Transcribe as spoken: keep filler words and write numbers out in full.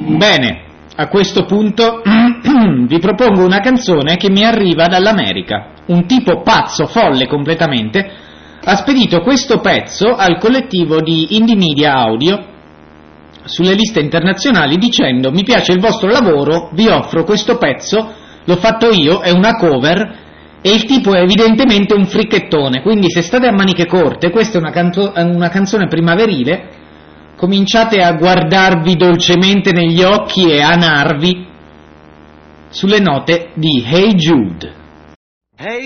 Bene, a questo punto vi propongo una canzone che mi arriva dall'America. Un tipo pazzo, folle completamente, ha spedito questo pezzo al collettivo di Indie Media Audio sulle liste internazionali dicendo: mi piace il vostro lavoro, vi offro questo pezzo, l'ho fatto io, è una cover, e il tipo è evidentemente un fricchettone, quindi se state a maniche corte, questa è una, canto- una canzone primaverile, cominciate a guardarvi dolcemente negli occhi e a narvi sulle note di Hey Jude. Hey